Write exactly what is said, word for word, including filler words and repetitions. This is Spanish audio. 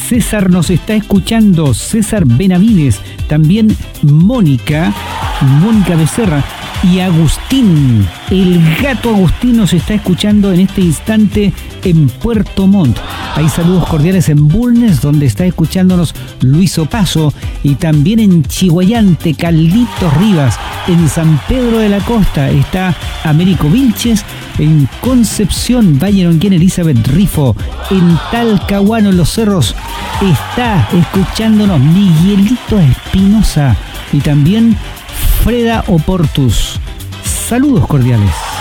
César nos está escuchando, César Benavides, también Mónica, Mónica Becerra y Agustín, el gato Agustín nos está escuchando en este instante en Puerto Montt. Hay saludos cordiales en Bulnes, donde está escuchándonos Luis Opaso, y también en Chihuayante, Carlitos Rivas. En San Pedro de la Costa está Américo Vilches. En Concepción, Valle Lonquén, Elizabeth Rifo. En Talcahuano, en Los Cerros, está escuchándonos Miguelito Espinosa y también Freda Oportus. Saludos cordiales.